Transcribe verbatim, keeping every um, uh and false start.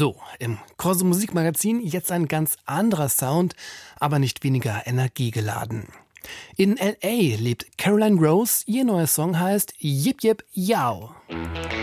So, im Corso Musikmagazin jetzt ein ganz anderer Sound, aber nicht weniger energiegeladen. In L A lebt Caroline Rose, ihr neuer Song heißt Yip Yip Yow.